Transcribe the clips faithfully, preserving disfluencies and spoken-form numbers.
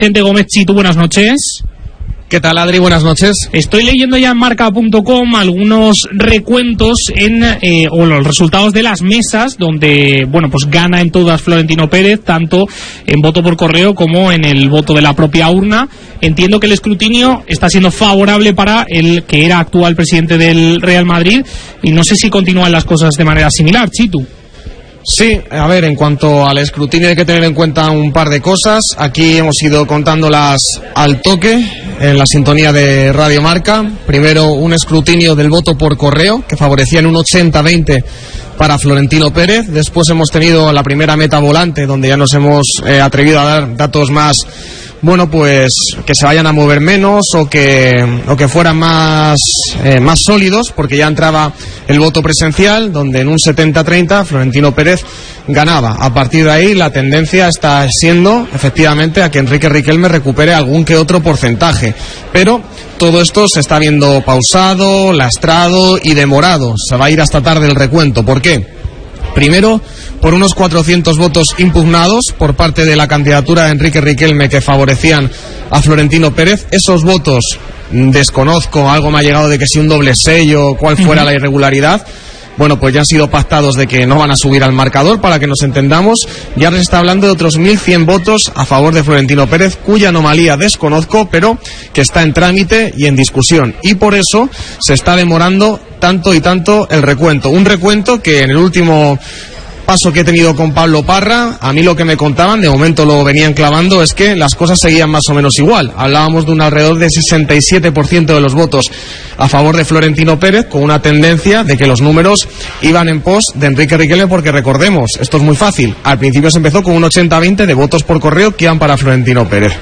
Vicente Gómez. Chitu, buenas noches. ¿Qué tal, Adri? Buenas noches. Estoy leyendo ya en marca punto com algunos recuentos en eh, o los resultados de las mesas donde, bueno, pues gana en todas Florentino Pérez, tanto en voto por correo como en el voto de la propia urna. Entiendo que el escrutinio está siendo favorable para el que era actual presidente del Real Madrid y no sé si continúan las cosas de manera similar, Chitu. Sí, a ver, en cuanto al escrutinio hay que tener en cuenta un par de cosas. Aquí hemos ido contándolas al toque en la sintonía de Radio Marca. Primero, un escrutinio del voto por correo que favorecía en un ochenta veinte para Florentino Pérez. Después hemos tenido la primera meta volante, donde ya nos hemos eh, atrevido a dar datos más, bueno, pues que se vayan a mover menos o que o que fueran más eh, más sólidos, porque ya entraba el voto presencial, donde en un setenta treinta Florentino Pérez ganaba. A partir de ahí la tendencia está siendo efectivamente a que Enrique Riquelme recupere algún que otro porcentaje, pero todo esto se está viendo pausado, lastrado y demorado. Se va a ir hasta tarde el recuento. ¿Por qué? Primero, por unos cuatrocientos votos impugnados por parte de la candidatura de Enrique Riquelme que favorecían a Florentino Pérez. Esos votos, desconozco, algo me ha llegado de que si un doble sello, cuál fuera la irregularidad. Bueno, pues ya han sido pactados de que no van a subir al marcador, para que nos entendamos. Ya se está hablando de otros mil cien votos a favor de Florentino Pérez, cuya anomalía desconozco, pero que está en trámite y en discusión. Y por eso se está demorando tanto y tanto el recuento. Un recuento que en el último paso que he tenido con Pablo Parra, a mí lo que me contaban, de momento lo venían clavando, es que las cosas seguían más o menos igual. Hablábamos de un alrededor de sesenta y siete por ciento de los votos a favor de Florentino Pérez, con una tendencia de que los números iban en pos de Enrique Riquelme, porque recordemos, esto es muy fácil, al principio se empezó con un ochenta veinte de votos por correo que iban para Florentino Pérez.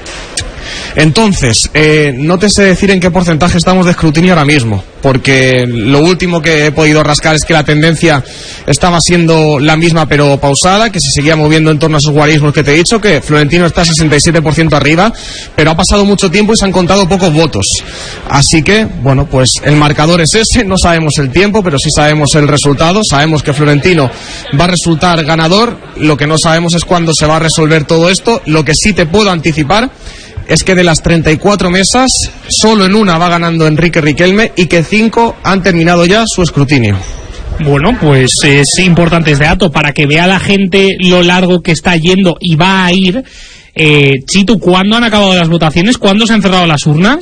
Entonces, eh, no te sé decir en qué porcentaje estamos de escrutinio ahora mismo, porque lo último que he podido rascar es que la tendencia estaba siendo la misma pero pausada, que se seguía moviendo en torno a esos guarismos que te he dicho, que Florentino está sesenta y siete por ciento arriba, pero ha pasado mucho tiempo y se han contado pocos votos. Así que, bueno, pues el marcador es ese, no sabemos el tiempo, pero sí sabemos el resultado, sabemos que Florentino va a resultar ganador, lo que no sabemos es cuándo se va a resolver todo esto. Lo que sí te puedo anticipar es que de las treinta y cuatro mesas, solo en una va ganando Enrique Riquelme y que cinco han terminado ya su escrutinio. Bueno, pues es importante este dato para que vea la gente lo largo que está yendo y va a ir. Eh, Chitu, ¿cuándo han acabado las votaciones? ¿Cuándo se han cerrado las urnas?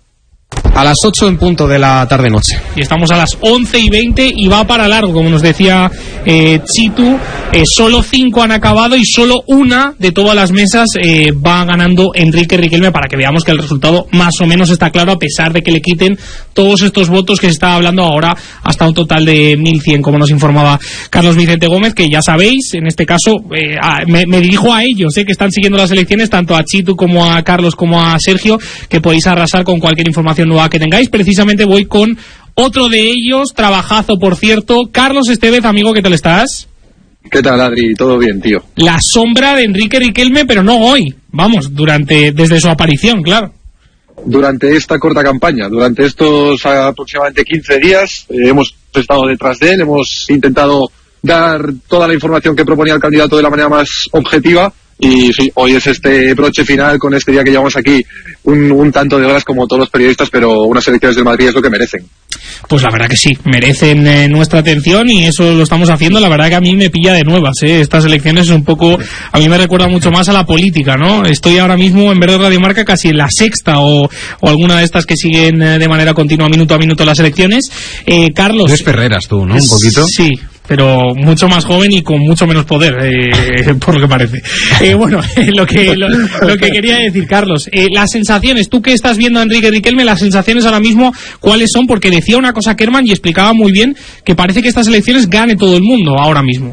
A las ocho en punto de la tarde-noche. Y estamos a las once y veinte y va para largo, como nos decía eh, Chitu. Eh, solo cinco han acabado y solo una de todas las mesas eh, va ganando Enrique Riquelme, para que veamos que el resultado más o menos está claro, a pesar de que le quiten todos estos votos que se está hablando ahora, hasta un total de mil cien, como nos informaba Carlos Vicente Gómez, que ya sabéis, en este caso eh, a, me, me dirijo a ellos, eh, que están siguiendo las elecciones, tanto a Chitu como a Carlos como a Sergio, que podéis arrasar con cualquier información nueva que tengáis. Precisamente voy con otro de ellos, trabajazo por cierto, Carlos Estevez. Amigo, ¿qué tal estás? ¿Qué tal, Adri? ¿Todo bien, tío? La sombra de Enrique Riquelme, pero no hoy, vamos, durante desde su aparición, claro. Durante esta corta campaña, durante estos aproximadamente quince días, eh, hemos estado detrás de él, hemos intentado dar toda la información que proponía el candidato de la manera más objetiva. Y sí, hoy es este broche final con este día que llevamos aquí un, un tanto de horas como todos los periodistas, pero unas elecciones del Madrid es lo que merecen. Pues la verdad que sí, merecen eh, nuestra atención y eso lo estamos haciendo. La verdad que a mí me pilla de nuevas, ¿eh? Estas elecciones es un poco, a mí me recuerda mucho más a la política, ¿no? Estoy ahora mismo, en vez de Radio Marca, casi en la sexta o, o alguna de estas que siguen eh, de manera continua, minuto a minuto, las elecciones. Eh, Carlos... Eres Ferreras tú, ¿no? Un poquito. Sí, pero mucho más joven y con mucho menos poder, eh, por lo que parece. Eh, bueno, lo que lo, lo que quería decir, Carlos, eh, las sensaciones, tú que estás viendo a Enrique Riquelme, las sensaciones ahora mismo, ¿cuáles son? Porque decía una cosa Kerman y explicaba muy bien que parece que estas elecciones gane todo el mundo ahora mismo.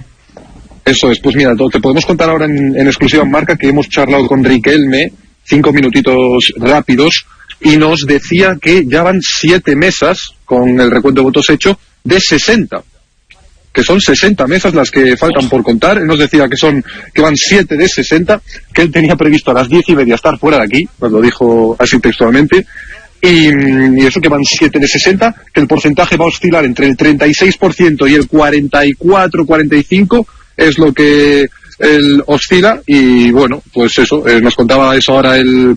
Eso es, pues mira, te podemos contar ahora en, en exclusiva en Marca que hemos charlado con Riquelme, cinco minutitos rápidos, y nos decía que ya van siete mesas, con el recuento de votos hecho, de sesenta. Que son sesenta mesas las que faltan por contar. Él nos decía que son que van siete de sesenta, que él tenía previsto a las diez y media estar fuera de aquí, nos lo dijo así textualmente, y, y eso, que van siete de sesenta, que el porcentaje va a oscilar entre el treinta y seis por ciento y el cuarenta y cuatro, cuarenta y cinco, es lo que él oscila y bueno, pues eso, eh, nos contaba eso ahora el